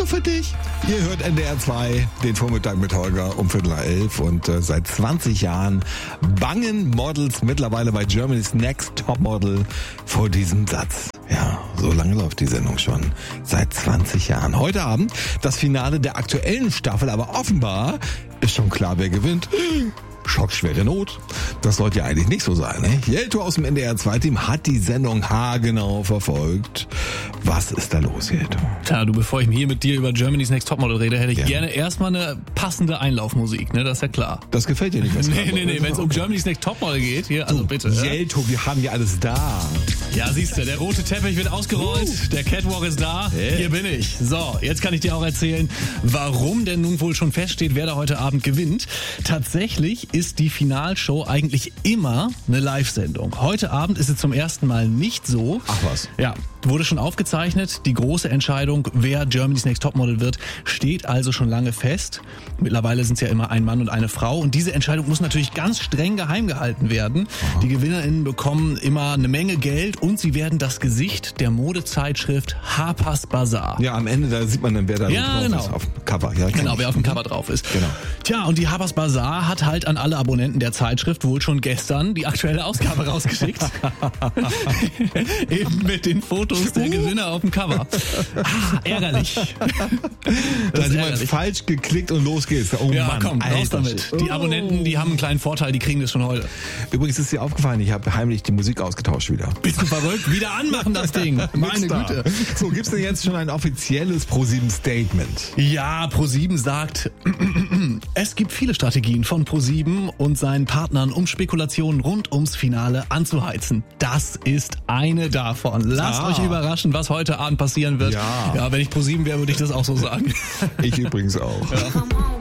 Auto für dich. Ihr hört NDR 2, den Vormittag mit Holger um 10:45 und seit 20 Jahren bangen Models mittlerweile bei Germany's Next Topmodel vor diesem Satz. Ja, so lange läuft die Sendung schon. Seit 20 Jahren. Heute Abend das Finale der aktuellen Staffel, aber offenbar ist schon klar, wer gewinnt. Schockschwere Not. Das sollte ja eigentlich nicht so sein, ne? Jelto aus dem NDR 2-Team hat die Sendung haargenau verfolgt. Was ist da los, Jelto? Tja, du, bevor ich hier mit dir über Germany's Next Topmodel rede, hätte ich gerne erstmal eine passende Einlaufmusik, ne? Das ist ja klar. Das gefällt dir nicht, was Nee, wenn es um Germany's Next Topmodel geht, hier, also bitte. Jelto, wir haben ja alles da. Ja, siehst du, der rote Teppich wird ausgerollt, der Catwalk ist da, hier bin ich. So, jetzt kann ich dir auch erzählen, warum denn nun wohl schon feststeht, wer da heute Abend gewinnt. Tatsächlich ist die Finalshow eigentlich immer eine Live-Sendung. Heute Abend ist es zum ersten Mal nicht so. Ach was. Ja, wurde schon aufgezeichnet. Die große Entscheidung, wer Germany's Next Topmodel wird, steht also schon lange fest. Mittlerweile sind es ja immer ein Mann und eine Frau. Und diese Entscheidung muss natürlich ganz streng geheim gehalten werden. Aha. Die GewinnerInnen bekommen immer eine Menge Geld und sie werden das Gesicht der Modezeitschrift Harper's Bazaar. Ja, am Ende, da sieht man dann, wer da drauf ist auf dem Cover. Ja, genau, wer auf dem Cover drauf ist. Genau. Tja, und die Harper's Bazaar hat halt an alle Abonnenten der Zeitschrift wohl schon gestern die aktuelle Ausgabe rausgeschickt. Eben mit den Fotos der Gewinner auf dem Cover. Ärgerlich. Da hat jemand falsch geklickt und los geht's. Oh ja, Mann, komm, raus damit. Die Abonnenten, die haben einen kleinen Vorteil, die kriegen das schon heute. Übrigens ist dir aufgefallen, ich habe heimlich die Musik ausgetauscht wieder. Bist du verrückt? Wieder anmachen das Ding. Meine Güte. So, gibt's denn jetzt schon ein offizielles ProSieben-Statement? Ja, ProSieben sagt, es gibt viele Strategien von ProSieben und seinen Partnern, um Spekulationen rund ums Finale anzuheizen. Das ist eine davon. Lasst euch überraschen, was heute Abend passieren wird. Ja, wenn ich ProSieben wäre, würde ich das auch so sagen. Ich übrigens auch. Ja.